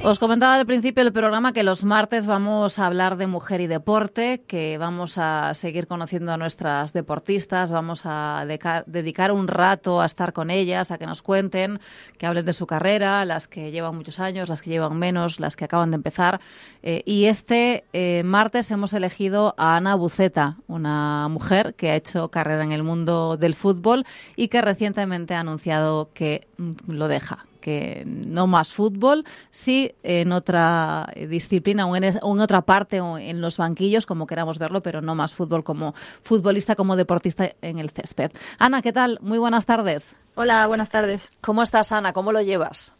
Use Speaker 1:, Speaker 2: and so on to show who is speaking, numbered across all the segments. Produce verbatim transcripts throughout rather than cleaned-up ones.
Speaker 1: Os comentaba al principio del programa que los martes vamos a hablar de mujer y deporte, que vamos a seguir conociendo a nuestras deportistas, vamos a deca- dedicar un rato a estar con ellas, a que nos cuenten, que hablen de su carrera, las que llevan muchos años, las que llevan menos, las que acaban de empezar. Eh, y este eh, martes hemos elegido a Ana Buceta, una mujer que ha hecho carrera en el mundo del fútbol y que recientemente ha anunciado que mm, lo deja. Que no más fútbol, sí en otra disciplina o en, es, o en otra parte o en los banquillos, como queramos verlo, pero no más fútbol como futbolista, como deportista en el césped. Ana, ¿qué tal? Muy buenas tardes.
Speaker 2: Hola, buenas tardes.
Speaker 1: ¿Cómo estás, Ana? ¿Cómo lo llevas?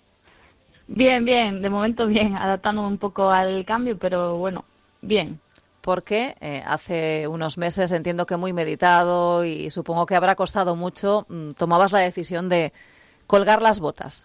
Speaker 2: Bien, bien, de momento bien, adaptándome un poco al cambio, pero bueno, bien.
Speaker 1: Porque eh, hace unos meses, entiendo que muy meditado y supongo que habrá costado mucho, mmm, tomabas la decisión de colgar las botas.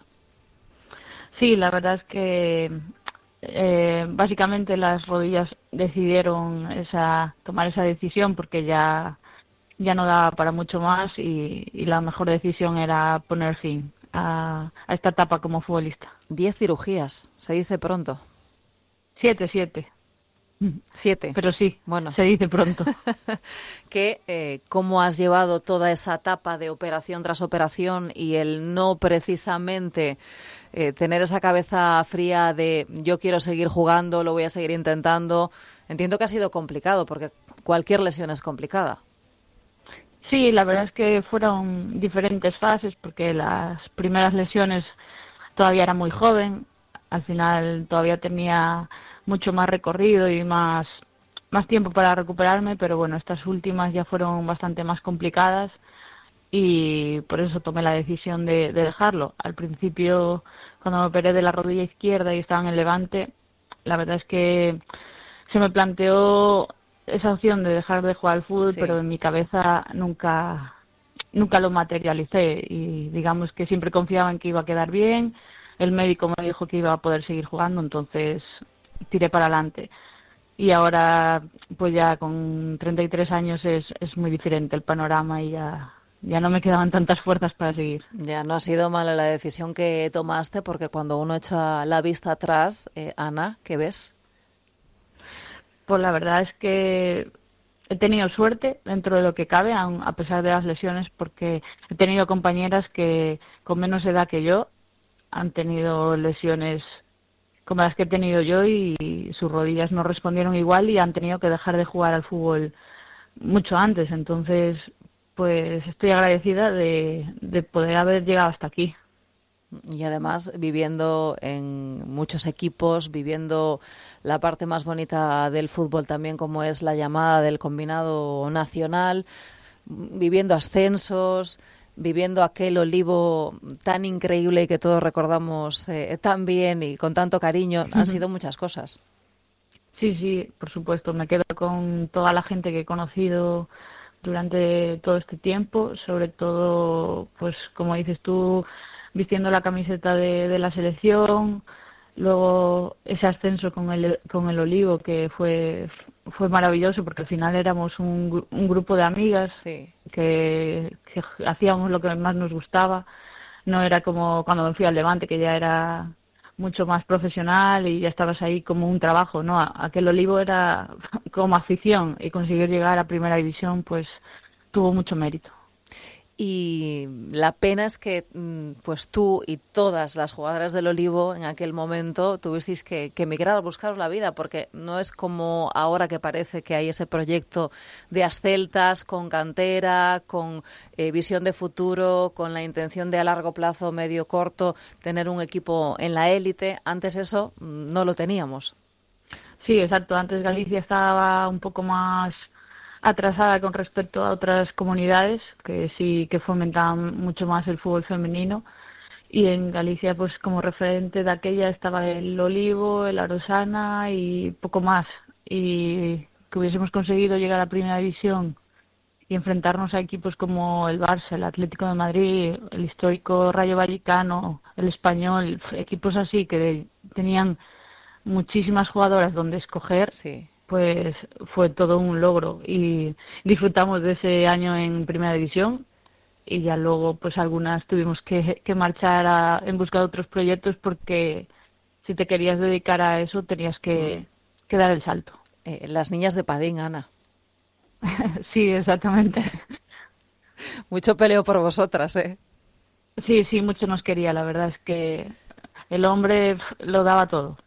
Speaker 2: Sí, la verdad es que eh, básicamente las rodillas decidieron esa, tomar esa decisión porque ya, ya no daba para mucho más y, y la mejor decisión era poner fin a, a esta etapa como futbolista.
Speaker 1: Diez cirugías, se dice pronto.
Speaker 2: Siete, siete.
Speaker 1: Siete.
Speaker 2: Pero sí,
Speaker 1: bueno.
Speaker 2: Se dice pronto.
Speaker 1: que, eh, ¿Cómo has llevado toda esa etapa de operación tras operación y el no precisamente eh, tener esa cabeza fría de yo quiero seguir jugando, lo voy a seguir intentando? Entiendo que ha sido complicado porque cualquier lesión es complicada.
Speaker 2: Sí, la verdad es que fueron diferentes fases porque las primeras lesiones todavía era muy joven, al final todavía tenía mucho más recorrido y más, más tiempo para recuperarme, pero bueno, estas últimas ya fueron bastante más complicadas y por eso tomé la decisión de, de dejarlo. Al principio, cuando me operé de la rodilla izquierda y estaba en el Levante, la verdad es que se me planteó esa opción de dejar de jugar al fútbol, sí. Pero en mi cabeza nunca, nunca lo materialicé y digamos que siempre confiaba en que iba a quedar bien. El médico me dijo que iba a poder seguir jugando, entonces tiré para adelante. Y ahora, pues ya con treinta y tres años es, es muy diferente el panorama y ya, ya no me quedaban tantas fuerzas para seguir.
Speaker 1: Ya no ha sido mala la decisión que tomaste, porque cuando uno echa la vista atrás, eh, Ana, ¿qué ves?
Speaker 2: Pues la verdad es que he tenido suerte dentro de lo que cabe, a pesar de las lesiones, porque he tenido compañeras que con menos edad que yo han tenido lesiones como las que he tenido yo y sus rodillas no respondieron igual y han tenido que dejar de jugar al fútbol mucho antes. Entonces, pues estoy agradecida de, de poder haber llegado hasta aquí.
Speaker 1: Y además viviendo en muchos equipos, viviendo la parte más bonita del fútbol también, como es la llamada del combinado nacional, viviendo ascensos, viviendo aquel Olivo tan increíble que todos recordamos eh, tan bien y con tanto cariño. Han sido muchas cosas.
Speaker 2: Sí, sí, por supuesto. Me quedo con toda la gente que he conocido durante todo este tiempo, sobre todo, pues como dices tú, vistiendo la camiseta de, de la selección, luego ese ascenso con el con el Olivo que fue fue maravilloso porque al final éramos un, un grupo de amigas, sí. que, que hacíamos lo que más nos gustaba. No era como cuando me fui al Levante, que ya era mucho más profesional y ya estabas ahí como un trabajo, ¿no? Aquel Olivo era como afición y conseguir llegar a Primera División pues tuvo mucho mérito.
Speaker 1: Y la pena es que pues tú y todas las jugadoras del Olivo en aquel momento tuvisteis que, que emigrar a buscaros la vida, porque no es como ahora que parece que hay ese proyecto de asceltas con cantera, con eh, visión de futuro, con la intención de a largo plazo, medio corto, tener un equipo en la élite. Antes eso no lo teníamos.
Speaker 2: Sí, exacto. Antes Galicia estaba un poco más atrasada con respecto a otras comunidades que sí que fomentaban mucho más el fútbol femenino, y en Galicia pues como referente de aquella estaba el Olivo, el Arosana y poco más, y que hubiésemos conseguido llegar a Primera División y enfrentarnos a equipos como el Barça, el Atlético de Madrid, el histórico Rayo Vallecano, el Español, equipos así que tenían muchísimas jugadoras donde escoger.
Speaker 1: Sí.
Speaker 2: Pues fue todo un logro y disfrutamos de ese año en Primera División y ya luego pues algunas tuvimos que, que marchar a, en busca de otros proyectos porque si te querías dedicar a eso tenías que, que dar el salto.
Speaker 1: Eh, las niñas de Padín, Ana.
Speaker 2: Sí, exactamente.
Speaker 1: Mucho peleo por vosotras, ¿eh?
Speaker 2: Sí, sí, mucho nos quería. La verdad es que el hombre lo daba todo.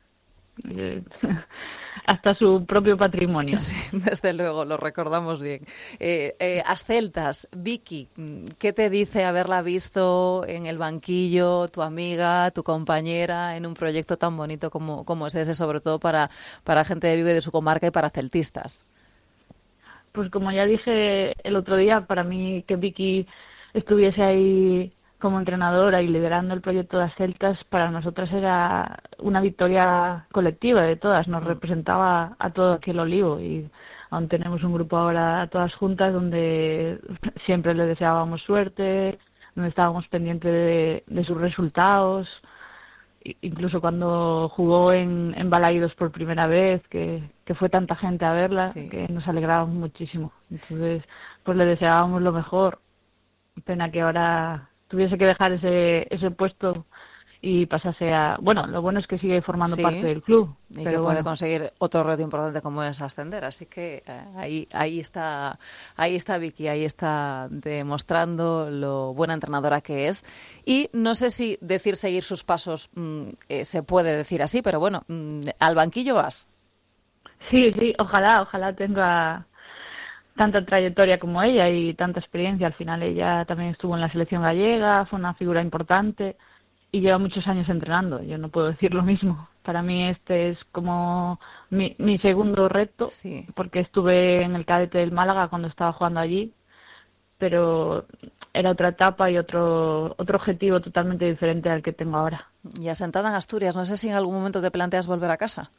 Speaker 2: Hasta su propio patrimonio.
Speaker 1: Sí, desde luego, lo recordamos bien. Eh, eh, Asceltas, Vicky, ¿qué te dice haberla visto en el banquillo, tu amiga, tu compañera, en un proyecto tan bonito como, como es ese, sobre todo para, para gente de Vigo y de su comarca y para celtistas?
Speaker 2: Pues como ya dije el otro día, para mí que Vicky estuviese ahí como entrenadora y liderando el proyecto de Asceltas, para nosotras era una victoria colectiva de todas, nos mm. representaba a todo aquel olivo y aún tenemos un grupo ahora todas juntas donde siempre le deseábamos suerte, donde estábamos pendientes de, de sus resultados, incluso cuando jugó en, en Balaídos por primera vez, que, que fue tanta gente a verla, sí. que nos alegrábamos muchísimo. Entonces, pues le deseábamos lo mejor. Pena que ahora tuviese que dejar ese ese puesto y pasase a... Bueno, lo bueno es que sigue formando sí, parte del club.
Speaker 1: Y
Speaker 2: pero
Speaker 1: que puede
Speaker 2: bueno.
Speaker 1: conseguir otro reto importante como es ascender. Así que eh, ahí ahí está ahí está Vicky, ahí está demostrando lo buena entrenadora que es. Y no sé si decir seguir sus pasos mmm, eh, se puede decir así, pero bueno, mmm, ¿al banquillo vas?
Speaker 2: Sí, sí, ojalá, ojalá tenga tanta trayectoria como ella y tanta experiencia. Al final ella también estuvo en la selección gallega, fue una figura importante y lleva muchos años entrenando. Yo no puedo decir lo mismo. Para mí este es como mi, mi segundo reto, sí. porque estuve en el cadete del Málaga cuando estaba jugando allí, pero era otra etapa y otro otro objetivo totalmente diferente al que tengo ahora.
Speaker 1: Y asentada en Asturias, no sé si en algún momento te planteas volver a casa.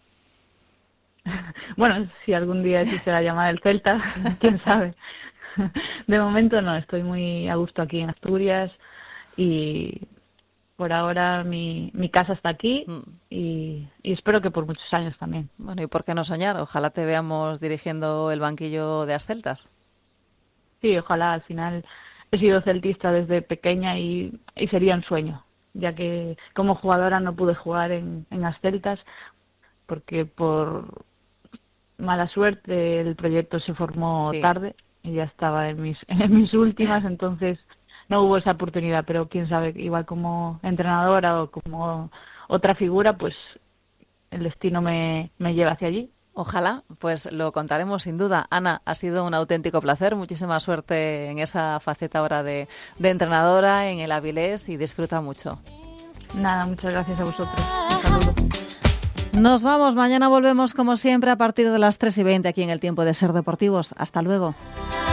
Speaker 2: Bueno, si algún día existe la llamada del Celta, quién sabe. De momento no, estoy muy a gusto aquí en Asturias y por ahora mi, mi casa está aquí y, y espero que por muchos años también.
Speaker 1: Bueno, ¿y por qué no soñar? Ojalá te veamos dirigiendo el banquillo de Asceltas.
Speaker 2: Sí, ojalá. Al final he sido celtista desde pequeña y, y sería un sueño, ya que como jugadora no pude jugar en, en Asceltas porque por mala suerte el proyecto se formó sí. tarde y ya estaba en mis en mis últimas, entonces no hubo esa oportunidad, pero quién sabe, igual como entrenadora o como otra figura, pues el destino me, me lleva hacia allí.
Speaker 1: Ojalá, pues lo contaremos sin duda. Ana, ha sido un auténtico placer, muchísima suerte en esa faceta ahora de, de entrenadora en el Avilés y disfruta mucho.
Speaker 2: Nada, muchas gracias a vosotros. Un saludo.
Speaker 1: Nos vamos, mañana volvemos como siempre a partir de las tres y veinte aquí en el Tiempo de Ser Deportivos. Hasta luego.